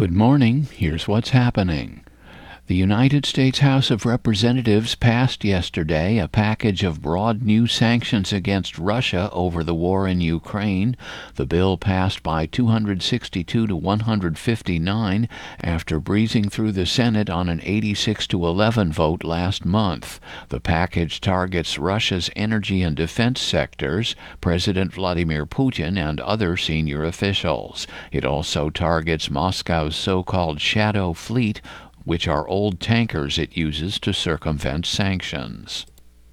Good morning. Here's what's happening. The United States House of Representatives passed yesterday a package of broad new sanctions against Russia over the war in Ukraine. The bill passed by 262 to 159 after breezing through the Senate on an 86 to 11 vote last month. The package targets Russia's energy and defense sectors, President Vladimir Putin, and other senior officials. It also targets Moscow's so-called shadow fleet, which are old tankers it uses to circumvent sanctions.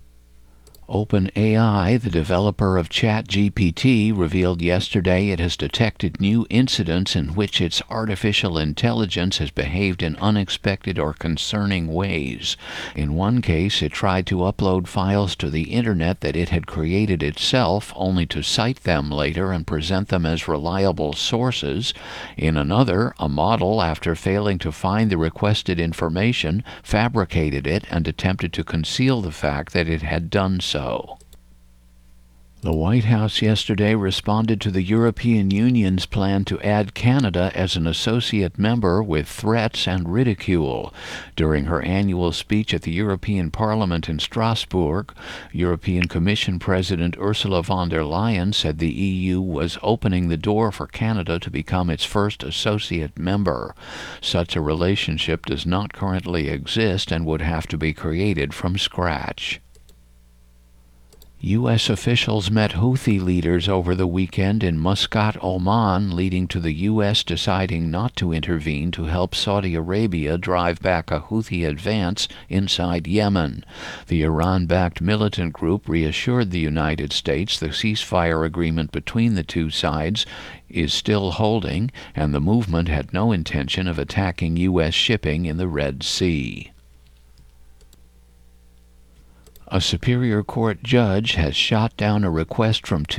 OpenAI, the developer of ChatGPT, revealed yesterday it has detected new incidents in which its artificial intelligence has behaved in unexpected or concerning ways. In one case, it tried to upload files to the Internet that it had created itself, only to cite them later and present them as reliable sources. In another, a model, after failing to find the requested information, fabricated it and attempted to conceal the fact that it had done so. The White House yesterday responded to the European Union's plan to add Canada as an associate member with threats and ridicule. During her annual speech at the European Parliament in Strasbourg, European Commission President Ursula von der Leyen said the EU was opening the door for Canada to become its first associate member. Such a relationship does not currently exist and would have to be created from scratch. U.S. officials met Houthi leaders over the weekend in Muscat, Oman, leading to the U.S. deciding not to intervene to help Saudi Arabia drive back a Houthi advance inside Yemen. The Iran-backed militant group reassured the United States the ceasefire agreement between the two sides is still holding, and the movement had no intention of attacking U.S. shipping in the Red Sea. A Superior Court judge has shot down a request from two